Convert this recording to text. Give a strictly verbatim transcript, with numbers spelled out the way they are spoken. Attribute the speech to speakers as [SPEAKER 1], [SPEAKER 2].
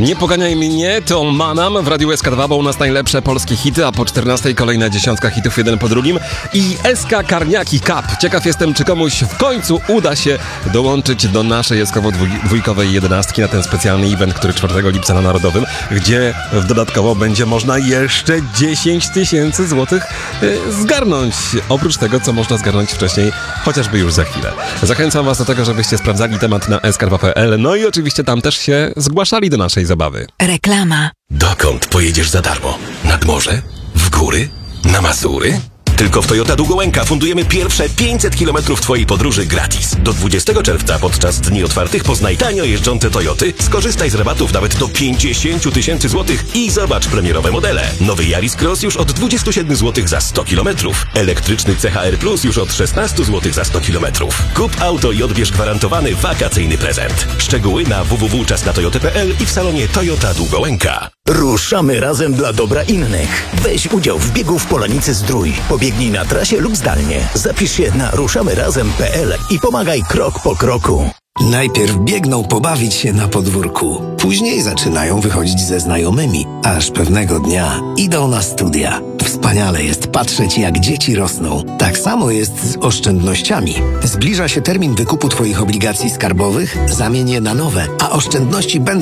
[SPEAKER 1] Nie poganiaj mnie, to Manam w Radiu S K dwa, bo u nas najlepsze polskie hity, a po czternastej kolejna dziesiątka hitów jeden po drugim. I S K Karniaki Cup. Ciekaw jestem, czy komuś w końcu uda się dołączyć do naszej eskowo-dwójkowej jedenastki na ten specjalny event, który czwartego lipca na Narodowym, gdzie dodatkowo będzie można jeszcze dziesięć tysięcy złotych zgarnąć. Oprócz tego, co można zgarnąć wcześniej, chociażby już za chwilę. Zachęcam was do tego, żebyście sprawdzali temat na s k dwa kropka p l, no i oczywiście tam też się zgłaszali do naszej zabawy.
[SPEAKER 2] Reklama.
[SPEAKER 3] Dokąd pojedziesz za darmo? Nad morze? W góry? Na Mazury? Tylko w Toyota Długołęka fundujemy pierwsze pięćset kilometrów twojej podróży gratis. Do dwudziestego czerwca podczas dni otwartych poznaj tanio jeżdżące Toyoty, skorzystaj z rabatów nawet do pięćdziesiąt tysięcy złotych i zobacz premierowe modele. Nowy Yaris Cross już od dwudziestu siedmiu złotych za sto kilometrów. Elektryczny C H R Plus już od szesnastu złotych za sto kilometrów. Kup auto i odbierz gwarantowany wakacyjny prezent. Szczegóły na w w w kropka czas na toyota kropka p l i w salonie Toyota Długołęka.
[SPEAKER 4] Ruszamy razem dla dobra innych. Weź udział w biegu w Polanicy Zdrój. Pobiegnij na trasie lub zdalnie. Zapisz się na ruszamy razem kropka p l i pomagaj krok po kroku.
[SPEAKER 5] Najpierw biegną pobawić się na podwórku. Później zaczynają wychodzić ze znajomymi. Aż pewnego dnia idą na studia. Wspaniale jest patrzeć, jak dzieci rosną. Tak samo jest z oszczędnościami. Zbliża się termin wykupu Twoich obligacji skarbowych, zamień je na nowe, a oszczędności będą